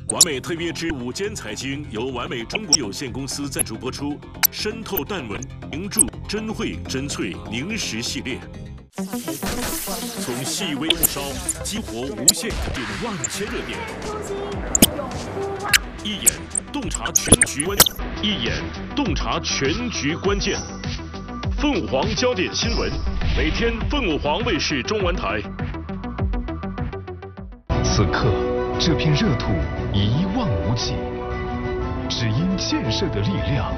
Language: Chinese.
完美特约之午间财经由完美中国有限公司赞助播出，深透淡文凝注真慧真萃凝实系列，从细微燃烧激活无限点万千热点，一眼洞察全局关键，凤凰焦点新闻，每天凤凰卫视中文台。 此刻，这片热土一望无际，只因建设的力量